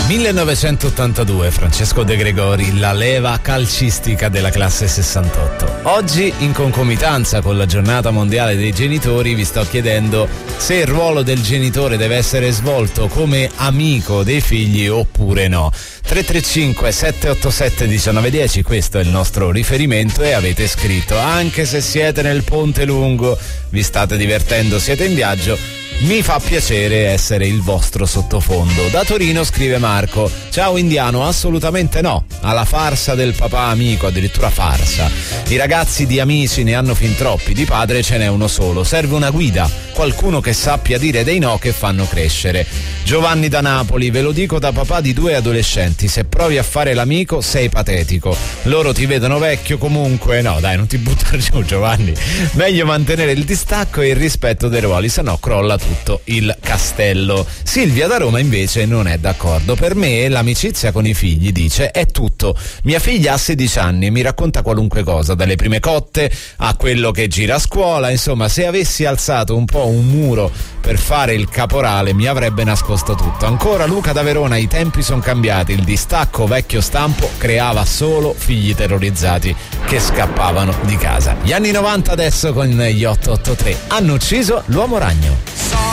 1982, Francesco De Gregori, la leva calcistica della classe 68. Oggi, in concomitanza con la giornata mondiale dei genitori, vi sto chiedendo se il ruolo del genitore deve essere svolto come amico dei figli oppure no. 335 787 1910, questo è il nostro riferimento, e avete scritto: anche se siete nel Ponte Lungo, vi state divertendo, siete in viaggio, mi fa piacere essere il vostro sottofondo. Da Torino scrive Marco: ciao Indiano, assolutamente no alla farsa del papà amico, addirittura farsa. I ragazzi di amici ne hanno fin troppi, di padre ce n'è uno solo, serve una guida, qualcuno che sappia dire dei no che fanno crescere. Giovanni da Napoli: ve lo dico da papà di 2 adolescenti, se provi a fare l'amico sei patetico, loro ti vedono vecchio comunque. No dai, non ti buttare giù Giovanni, meglio mantenere il distacco e il rispetto dei ruoli, se no crolla tutto il castello. Silvia da Roma invece non è d'accordo. Per me l'amicizia con i figli, dice, è tutto. Mia figlia ha 16 anni e mi racconta qualunque cosa, dalle prime cotte a quello che gira a scuola. Insomma, se avessi alzato un po' un muro per fare il caporale mi avrebbe nascosto tutto. Ancora Luca da Verona: i tempi sono cambiati, il distacco vecchio stampo creava solo figli terrorizzati che scappavano di casa. Gli anni 90 adesso con gli 883 hanno ucciso l'uomo ragno.